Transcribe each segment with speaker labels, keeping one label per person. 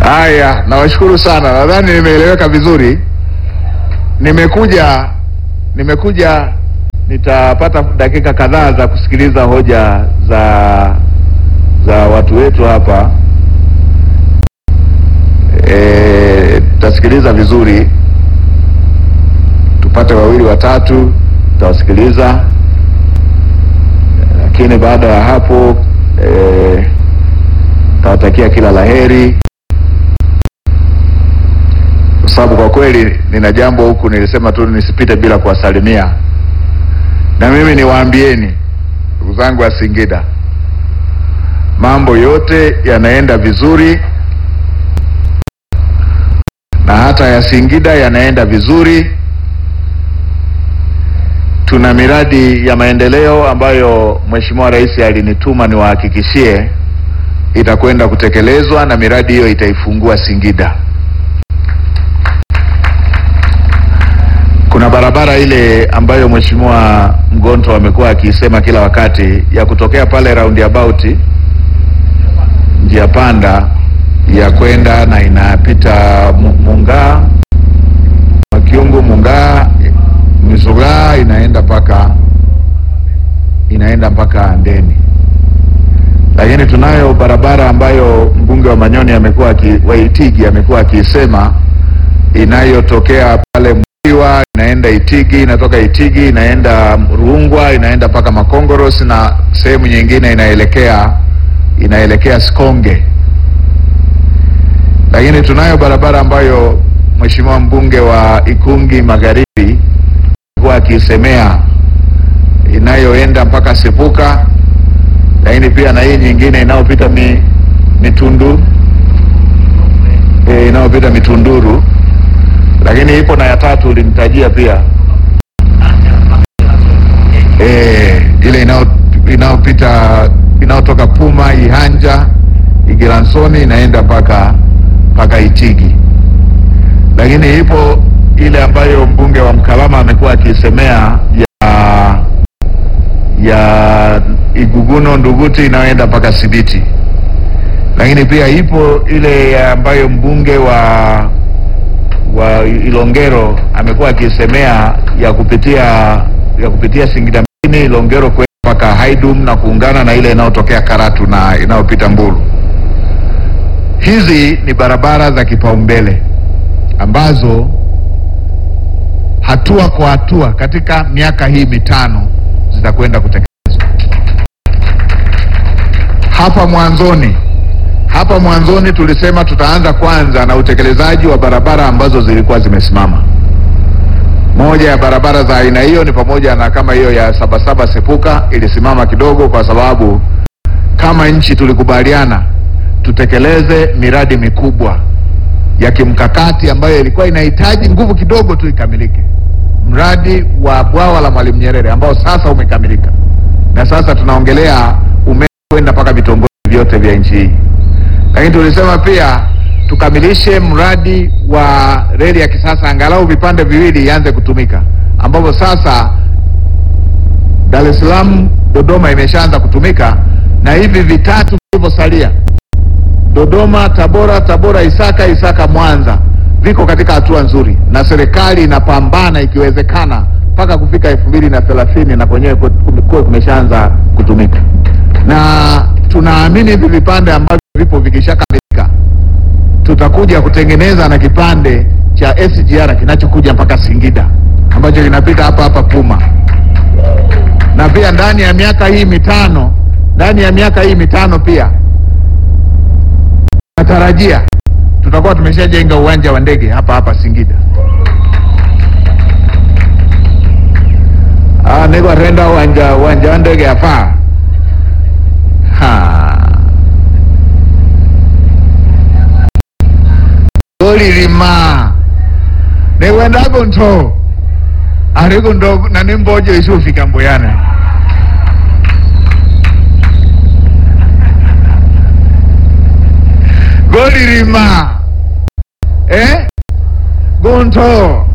Speaker 1: Haya, nawashukuru sana. Nadhani nimeeleweka vizuri. Nimekuja nitapata dakika kadhaa za kusikiliza hoja za watu wetu hapa. Tutasikiliza vizuri, tupate wawili watatu, tutawasikiliza. Lakini baada ya hapo tawatakia kila laheri, kwa sababu kwa kweli nina jambo huku nilisema tu nisipite bila kuwasalimia. Na mimi niwaambieni ndugu zangu wa Singida, mambo yote yanaenda vizuri, na hata ya Singida yanaenda vizuri. Tuna miradi ya maendeleo ambayo Mheshimiwa Rais alinituma niwahakikishie itakwenda kutekelezwa, na miradi hiyo itaifungua Singida. Kuna barabara ile ambayo Mheshimiwa Mgonto amekuwa akisema kila wakati, ya kutokea pale roundabout njia panda ya kwenda na inapita Mungaa, Makiungu, Mungaa, Misuga, inaenda mpaka Ndeni. Lakini tunayo barabara ambayo mbunge wa Manyoni wa Itigi amekuwa akisema, inayotokea pale Mwiwa inaenda Itigi, inatoka Itigi inaenda Rungwa, inaenda mpaka Makongoros, na sehemu nyingine inaelekea Sikonge. Lakini tunayo barabara ambayo Mheshimiwa mbunge wa Ikungi Magharibi alikuwa akisemea, inayoenda mpaka Sepuka, lakini pia na hii nyingine inayopita inayopita Mitunduru. Lakini ipo na ya tatu ulinitajia pia, ile inayotoka Puma, Ihanja, Igiransoni, inaenda mpaka Itigi. Lakini ipo ile ambayo mbunge wa Mkalama amekuwa akisemea ya Iguguno Nduguti, inayoenda mpaka Sibiti. Lakini pia ipo ile ambayo mbunge wa Ilongero amekuwa akisemea ya kupitia Singida mjini, Ilongero kwenda mpaka Haidum na kuungana na ile inayotokea Karatu na inayopita Mbulu. Hizi ni barabara za kipaumbele ambazo hatua kwa hatua katika miaka hii mitano zitakwenda kutekelezwa. Hapa mwanzoni tulisema tutaanza kwanza na utekelezaji wa barabara ambazo zilikuwa zimesimama. Moja ya barabara za aina hiyo ni pamoja na kama hiyo ya Sabasaba Sepuka, ilisimama kidogo kwa sababu kama nchi tulikubaliana tutekeleze miradi mikubwa ya kimkakati ambayo ilikuwa inahitaji nguvu kidogo tu ikamilike. Mradi wa bwawa la Mwalimu Nyerere ambao sasa umekamilika, na sasa tunaongelea umekwenda mpaka vitongoji vyote vya nchi hii. Lakini tulisema pia tukamilishe mradi wa reli ya kisasa, angalau vipande viwili ianze kutumika, ambapo sasa Dar es Salaam Dodoma imeshaanza kutumika, na hivi vitatu vilivyosalia Dodoma Tabora Isaka Mwanza viko katika hatua nzuri, na serikali inapambana ikiwezekana mpaka kufika 2030 na kwenyewe kumekuwa kumeshaanza kutumika. Na tunaamini hivi vipande ambavyo vipo vikishakamilika, tutakuja kutengeneza na kipande cha SGR kinachokuja mpaka Singida ambacho kinapita hapa Puma. Na pia ndani ya miaka hii mitano pia natarajia tutakuwa tumeshajenga uwanja wa ndege hapa Singida. Niko renda uwanja wa ndege hapa. Golirima newenda gonto ariko ndo na nimbojo isufika Mboyana. Golirima gonto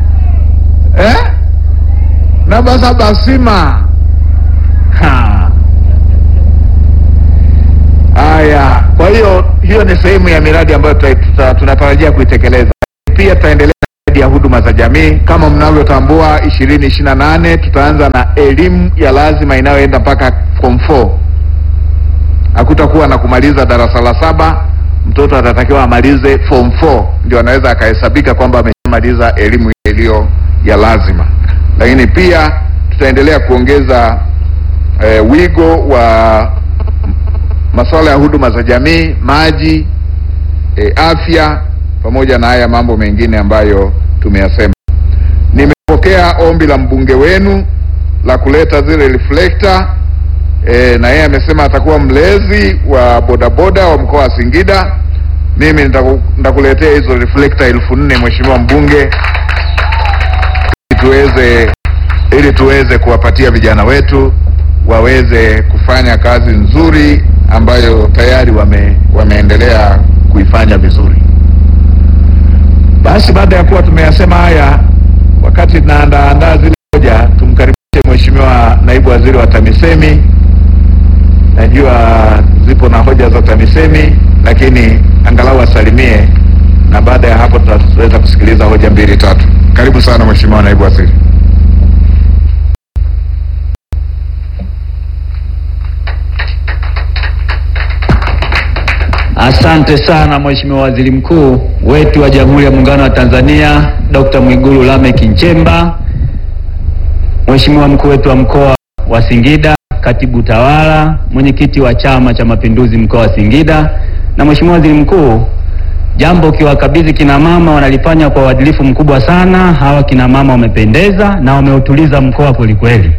Speaker 1: na basa basima. Haya, kwa hiyo hiyo ni sehemu ya miradi ambayo tunatarajia kuitekeleza. Pia tutaendelea na miradi ya huduma za jamii. Kama mnavyotambua, 2028 tutaanza na elimu ya lazima inayoenda mpaka form 4. Hakutakuwa na kumaliza darasa la 7, mtoto atatakiwa amalize form 4 ndio anaweza akahesabika kwamba amemaliza elimu iliyo ya lazima. Lakini pia tutaendelea kuongeza wigo wa masuala ya huduma za jamii, maji, afya, pamoja na haya mambo mengine ambayo tumeyasema. Nimepokea ombi la mbunge wenu la kuleta zile reflector, na yeye amesema atakuwa mlezi wa bodaboda wa mkoa wa Singida. Mimi nitakuletea hizo reflector 1400 mheshimiwa mbunge, ili tuweze kuwapatia vijana wetu waweze kufanya kazi nzuri ambayo tayari wameendelea kuifanya vizuri. Basi baada ya kuwa tumeyasema haya, wakati tunaandaa zile hoja, tumkaribishe mheshimiwa naibu waziri wa TAMISEMI. Najua zipo na hoja za TAMISEMI, lakini angalau asalimie, na baada ya hapo tutaweza kusikiliza hoja 2-3. Karibu sana mheshimiwa naibu waziri.
Speaker 2: Asante sana Mheshimiwa Waziri Mkuu wetu wa Jamhuri ya Muungano wa Tanzania, Dr. Mwigulu Lameck Nchemba, Mheshimiwa mkuu wetu wa mkoa wa Singida, katibu tawala, mwenyekiti wa Chama cha Mapinduzi mkoa wa Singida. Na Mheshimiwa Waziri Mkuu, jambo ukiwakabidhi kina mama wanalifanya kwa uadilifu mkubwa sana. Hawa kina mama wamependeza na wameutuliza mkoa kweli kweli.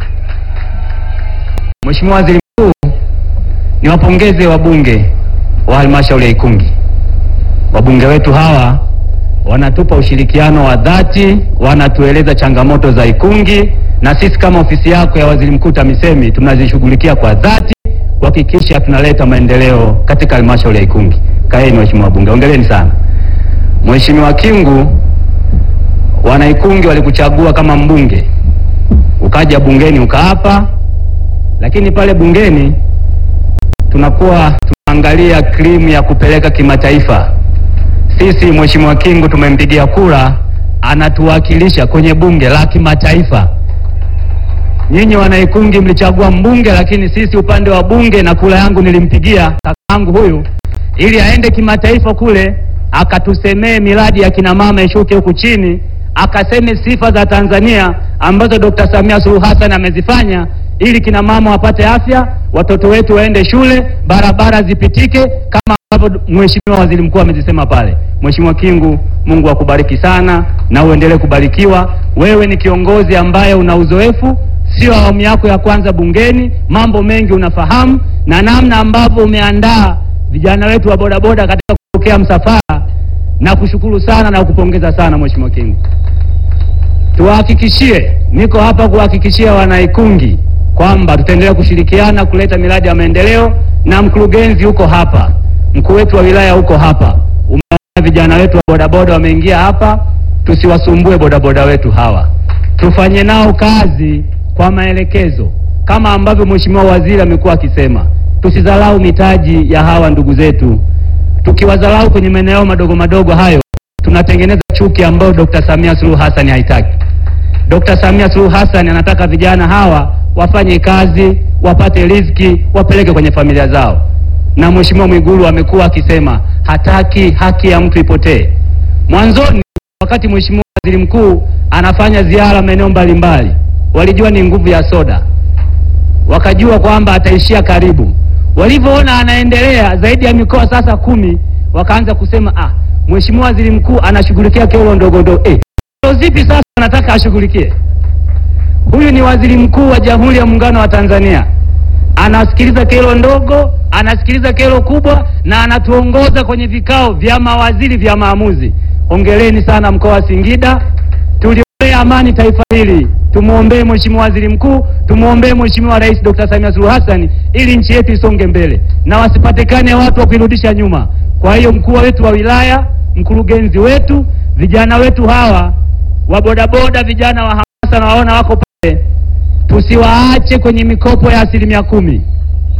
Speaker 2: Mheshimiwa Waziri Mkuu, niwapongeze wabunge wa halmashauri ya Ikungi. Wabunge wetu hawa wanatupa ushirikiano wa dhati, wanatueleza changamoto za Ikungi, na sisi kama ofisi yako ya Waziri Mkuu TAMISEMI tunazishughulikia kwa dhati kuhakikisha tunaleta maendeleo katika halmashauri ya Ikungi. Kaeni Mheshimiwa wabunge, hongereni sana. Mheshimiwa Kingu, wana Ikungi walikuchagua kama mbunge, ukaja bungeni ukaapa, lakini pale bungeni tunakuwa tunaangalia krimu ya kupeleka kimataifa. Sisi Mheshimiwa Kingu tumempigia kura, anatuwakilisha kwenye bunge la kimataifa. Nyinyi wana Ikungi mlichagua mbunge, lakini sisi upande wa bunge, na kura yangu nilimpigia kakaangu huyu ili aende kimataifa kule akatusemee miradi ya kina mama ishuke huku chini, akaseme sifa za Tanzania ambazo Dr. Samia Suluhu Hassan amezifanya ili kina mama wapate afya, watoto wetu waende shule, barabara zipitike kama ambavyo Mheshimiwa Waziri Mkuu amezisema pale. Mheshimiwa Kingu, Mungu akubariki sana na uendelee kubarikiwa. Wewe ni kiongozi ambaye una uzoefu, sio awamu yako ya kwanza bungeni, mambo mengi unafahamu, na namna ambavyo umeandaa vijana wetu wa bodaboda katika kupokea msafara, na kushukuru sana na kupongeza sana Mheshimiwa Kingu. Tuhakikishie, niko hapa kuhakikishia wana Ikungi kwamba tutaendelea kushirikiana kuleta miradi ya maendeleo, na mkurugenzi uko hapa, mkuu wetu wa wilaya uko hapa, umeona vijana wetu wa bodaboda wameingia hapa. Tusiwasumbue bodaboda wetu hawa, tufanye nao kazi kwa maelekezo kama ambavyo Mheshimiwa Waziri amekuwa akisema. Tusidharau mitaji ya hawa ndugu zetu. Tukiwadharau kwenye maeneo madogo madogo hayo, tunatengeneza chuki ambayo Dr. Samia Suluhu Hassan haitaki. Dr. Samia Suluhu Hassan anataka vijana hawa wafanye kazi, wapate riziki, wapeleke kwenye familia zao. Na Mheshimiwa Mwigulu amekuwa akisema hataki haki ya mtu ipotee. Mwanzoni wakati Mheshimiwa Waziri Mkuu anafanya ziara maeneo mbalimbali, walijua ni nguvu ya soda, wakajua kwamba ataishia karibu. Walivyoona anaendelea zaidi ya mikoa sasa 10, wakaanza kusema Mheshimiwa Waziri Mkuu anashughulikia kero ndogo ndogo. Zipi sasa anataka ashughulikie? Huyu ni Waziri Mkuu wa Jamhuri ya Muungano wa Tanzania. Anasikiliza kero ndogo, anasikiliza kero kubwa, na anatuongoza kwenye vikao vya mawaziri vya maamuzi. Hongereni sana mkoa wa Singida. Tuliombee amani taifa hili. Tumuombee Mheshimiwa Waziri Mkuu, tumuombee Mheshimiwa Rais Dr. Samia Suluhu Hassan ili nchi yetu isonge mbele na wasipatikane watu wa kuirudisha nyuma. Kwa hiyo mkuu wetu wa wilaya, mkurugenzi wetu, vijana wetu hawa wa bodaboda, vijana wa hamasa na waona wako pale, tusiwaache kwenye mikopo ya 10%.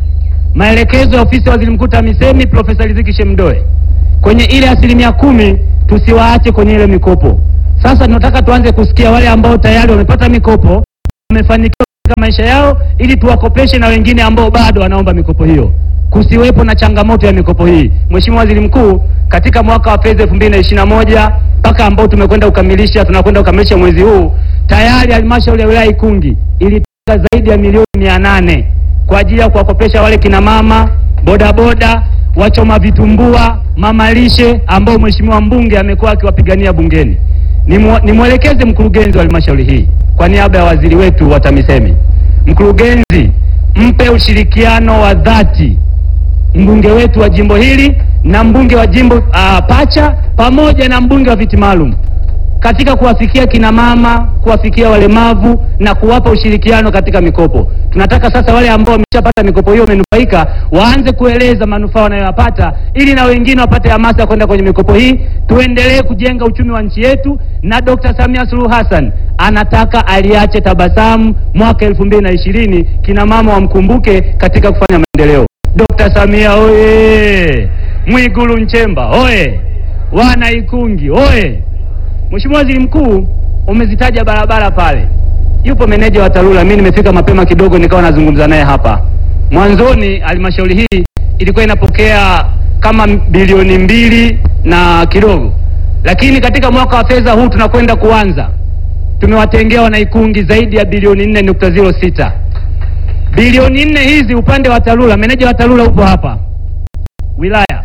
Speaker 2: maelekezo ya ofisi ya waziri mkuu TAMISEMI Profesa Riziki Shemdoe kwenye ile 10% tusiwaache kwenye ile mikopo. Sasa tunataka tuanze kusikia wale ambao tayari wamepata mikopo, wamefanikiwa katika maisha yao, ili tuwakopeshe na wengine ambao bado wanaomba mikopo hiyo. Kusiwepo na changamoto ya mikopo hii. Mheshimiwa Waziri Mkuu, katika mwaka wa fedha 2021 mpaka ambao tunakwenda kukamilisha mwezi huu, tayari halmashauri ya wilaya Ikungi ilitoa zaidi ya milioni 800 kwa ajili ya kuwakopesha wale kina mama, bodaboda, wachoma vitumbua, mama lishe ambao mheshimiwa mbunge amekuwa akiwapigania bungeni. Nimwelekeze mkurugenzi wa halmashauri hii kwa niaba ya waziri wetu wa TAMISEMI. Mkurugenzi, mpe ushirikiano wa dhati mbunge wetu wa jimbo hili na mbunge wa jimbo Pacha pamoja na mbunge wa viti maalum katika kuwafikia kina mama, kuwafikia walemavu na kuwapa ushirikiano katika mikopo. Tunataka sasa wale ambao wameshapata mikopo hiyo, wamenufaika, waanze kueleza manufaa wanayopata, ili na wengine wapate hamasa kwenda kwenye mikopo hii. Tuendelee kujenga uchumi wa nchi yetu, na Dr. Samia Suluhu Hassan anataka aliache tabasamu mwaka 2020, kina mama wamkumbuke katika kufanya maendeleo. Dr. Samia oye! Mwigulu Nchemba oye! Wana Ikungi oye! Mheshimiwa Waziri Mkuu, umezitaja barabara pale. Yupo meneja wa TARURA, mimi nimefika mapema kidogo nikawa nazungumza naye hapa. Mwanzoni halmashauri hii ilikuwa inapokea kama bilioni 2 na kidogo. Lakini katika mwaka wa fedha huu tunakwenda kuanza, tumewatengea wana Ikungi zaidi ya bilioni 4.06. Bilioni 4 hizi upande wa TARURA, meneja wa TARURA upo hapa wilaya.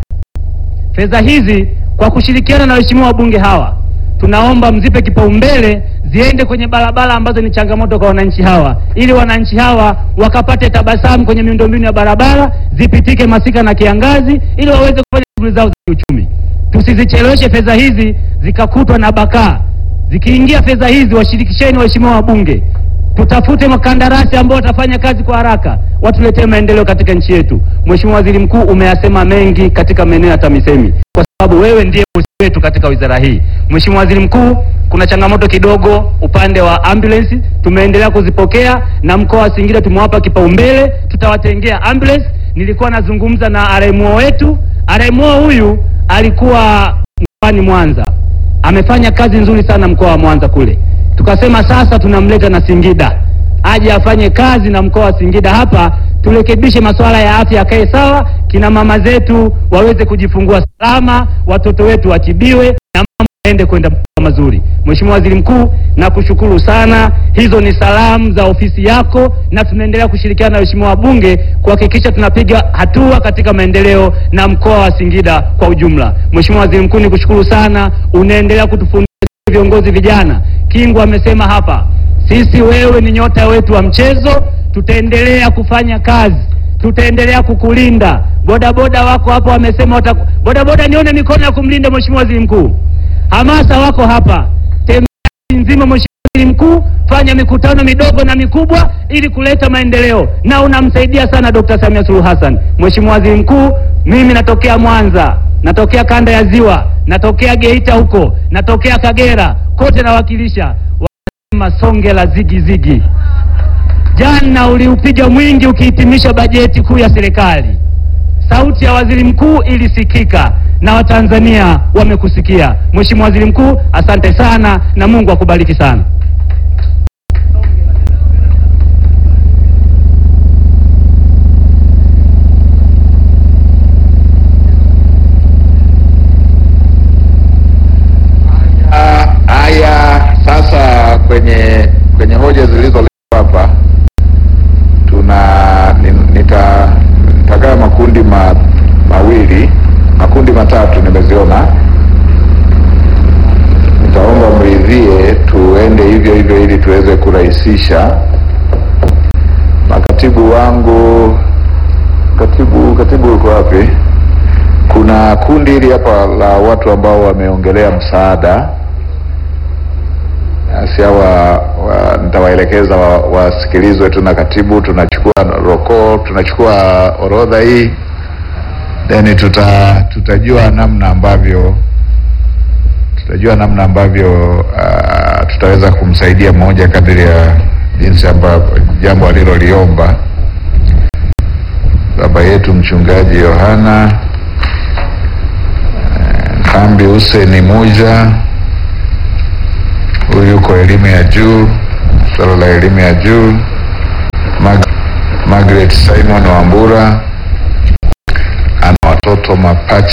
Speaker 2: Fedha hizi kwa kushirikiana na waheshimiwa wabunge hawa, tunaomba mzipe kipaumbele ziende kwenye barabara ambazo ni changamoto kwa wananchi hawa, ili wananchi hawa wakapate tabasamu kwenye miundombinu ya barabara, zipitike masika na kiangazi, ili waweze kufanya shughuli zao za kiuchumi. Tusizicheleweshe fedha hizi zikakutwa na bakaa. Zikiingia fedha hizi, washirikisheni waheshimiwa wabunge, tutafute makandarasi ambao watafanya kazi kwa haraka, watuletee maendeleo katika nchi yetu. Mheshimiwa Waziri Mkuu, umeyasema mengi katika maeneo ya TAMISEMI kwa sababu wewe ndiye bosi wetu katika wizara hii. Mheshimiwa Waziri Mkuu, kuna changamoto kidogo upande wa ambulance, tumeendelea kuzipokea na mkoa wa Singida tumewapa kipaumbele, tutawatengea ambulance. Nilikuwa nazungumza na RMO wetu. RMO huyu alikuwa mkoani Mwanza, amefanya kazi nzuri sana mkoa wa Mwanza kule. Tukasema sasa tunamleta na Singida aje afanye kazi na mkoa wa Singida hapa, turekebishe masuala ya afya yakae sawa, kina mama zetu waweze kujifungua salama, watoto wetu watibiwe na mambo yaende kwenda mazuri. Mheshimiwa Waziri Mkuu, nakushukuru sana. Hizo ni salamu za ofisi yako, na tunaendelea kushirikiana na waheshimiwa wabunge kuhakikisha tunapiga hatua katika maendeleo na mkoa wa Singida kwa ujumla. Mheshimiwa Waziri Mkuu, nikushukuru sana, unaendelea kutufundisha viongozi vijana. Kingu amesema hapa, sisi wewe ni nyota wetu wa mchezo, tutaendelea kufanya kazi, tutaendelea kukulinda. Bodaboda wako hapo wamesema bodaboda, nione mikono ya kumlinda Mheshimiwa Waziri Mkuu. Hamasa wako hapa, tembea nzima Mheshimiwa Waziri Mkuu, fanya mikutano midogo na mikubwa ili kuleta maendeleo, na unamsaidia sana Dr. Samia Suluhu Hassan. Mheshimiwa Waziri Mkuu, mimi natokea Mwanza, natokea kanda ya Ziwa, natokea Geita huko, natokea Kagera, kote nawakilisha. Wanasema songe la zigi zigi. Jana uliupiga mwingi ukihitimisha bajeti kuu ya serikali. Sauti ya Waziri Mkuu ilisikika na Watanzania wamekusikia. Mheshimiwa Waziri Mkuu, asante sana na Mungu akubariki sana.
Speaker 1: Sasa kwenye hoja zilizoletwa hapa nitagawa makundi makundi matatu nimeziona. Nitaomba mridhie tuende hivyo hivyo ili tuweze kurahisisha. Makatibu wangu, katibu uko wapi? Kuna kundi hili hapa la watu ambao wameongelea msaada. Si hawa nitawaelekeza wasikilizwe tu na katibu. Tunachukua roko, tunachukua orodha hii, then tutajua namna ambavyo tutaweza kumsaidia mmoja kadiri ya jinsi ambavyo jambo aliloliomba. baba yetu mchungaji Yohana Kambi Hussein Muja, huyu yuko elimu ya juu, swala la elimu ya juu. Margaret Simon Wambura ana watoto mapacha